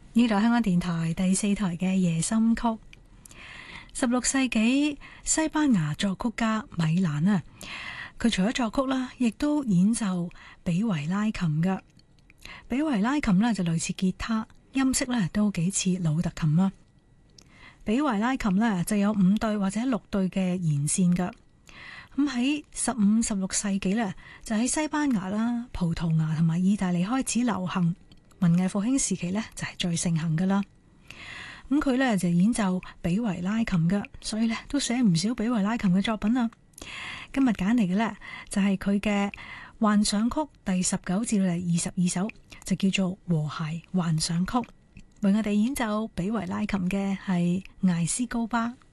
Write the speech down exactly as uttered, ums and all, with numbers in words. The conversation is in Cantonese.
呢度香港電台第四台嘅夜心曲。十六世紀西班牙作曲家米蘭啊，佢除咗作曲啦，亦都演奏比維拉琴嘅。比維拉琴呢就類似吉他，音色呢都幾似魯特琴啊。比維拉琴呢就有五對或者六對嘅弦線噶。咁喺十五、十六世紀呢，就喺西班牙啦、葡萄牙同埋意大利開始流行。文藝復興時期呢，就係最盛行噶啦。咁佢呢就演奏比維拉琴嘅，所以呢都寫唔少比維拉琴嘅作品啊。今日揀嚟嘅呢，就係佢嘅幻想曲第十九至到第二十二首，就叫做和諧幻想曲。為我哋演奏比維拉琴嘅係艾斯高巴。